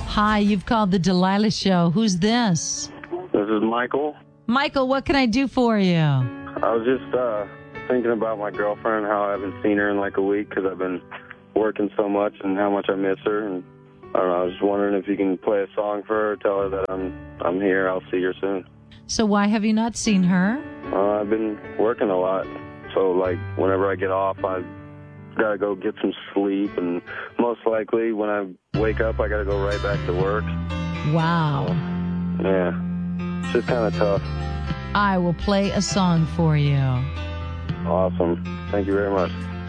Hi, you've called the Delilah Show. Who's this? This is Michael. Michael, what can I do for you? I was just thinking about my girlfriend, how I haven't seen her in like a week because I've been working so much and how much I miss her. And I don't know, I was just wondering if you can play a song for her, tell her that I'm here, I'll see her soon. So why have you not seen her? I've been working a lot. So, like, whenever I get off, I've got to go get some sleep. And most likely, when I wake up, I got to go right back to work. Wow. So, yeah. It's just kind of tough. I will play a song for you. Awesome. Thank you very much.